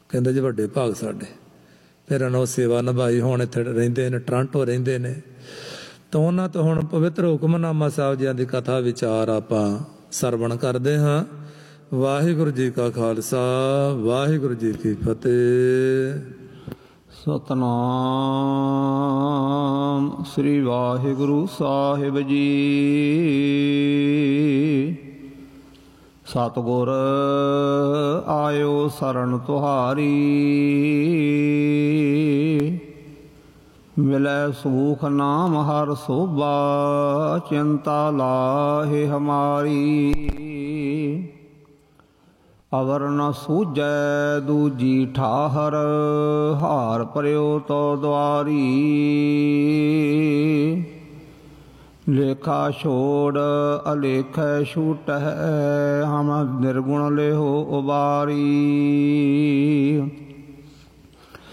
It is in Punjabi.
ਕਹਿੰਦੇ ਜੀ ਵੱਡੇ ਭਾਗ ਸਾਡੇ। ਫਿਰ ਉਹਨਾਂ ਉਹ ਸੇਵਾ ਨਿਭਾਈ, ਹੁਣ ਇੱਥੇ ਰਹਿੰਦੇ ਨੇ, ਟੋਰਾਂਟੋ ਰਹਿੰਦੇ ਨੇ। ਤਾਂ ਉਹਨਾਂ ਤੋਂ ਹੁਣ ਪਵਿੱਤਰ ਹੁਕਮਨਾਮਾ ਸਾਹਿਬ ਜੀਆਂ ਦੀ ਕਥਾ ਵਿਚਾਰ ਆਪਾਂ ਸਰਵਣ ਕਰਦੇ ਹਾਂ। ਵਾਹਿਗੁਰੂ ਜੀ ਕਾ ਖਾਲਸਾ, ਵਾਹਿਗੁਰੂ ਜੀ ਕੀ ਫਤਿਹ। ਸਤਨਾਮ ਸ੍ਰੀ ਵਾਹਿਗੁਰੂ ਸਾਹਿਬ ਜੀ। ਸਤਿਗੁਰ ਆਇਓ ਸਰਣ ਤੁਹਾਰੀ, ਮਿਲੈ ਸੂਖ ਨਾਮ ਹਰ ਸੋਭਾ, ਚਿੰਤਾ ਲਾਹੇ ਹਮਾਰੀ। ਅਵਰ ਨ ਸੂਝੈ ਦੂਜੀ ਠਾਹਰ, ਹਾਰ ਭਰਿਓ ਤੋ ਦੁਆਰੀ। ਲੇਖਾ ਛੋੜ ਅਲੇਖੈ ਛੂਟਹਿ, ਹਮ ਨਿਰਗੁਣ ਲਿਹੋ ਉਬਾਰੀ।